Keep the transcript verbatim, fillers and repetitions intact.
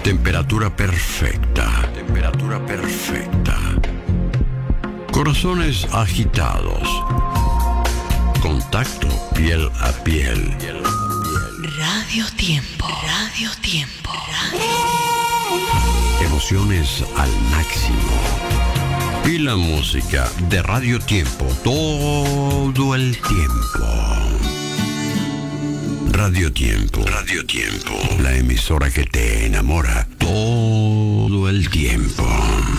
Temperatura perfecta. Temperatura perfecta. Corazones agitados. Contacto piel a piel. Radio Tiempo. Radio Tiempo. Radio... Emociones al máximo. Y la música de Radio Tiempo todo el tiempo. Radio Tiempo. Radio Tiempo. La emisora que te enamora todo el tiempo.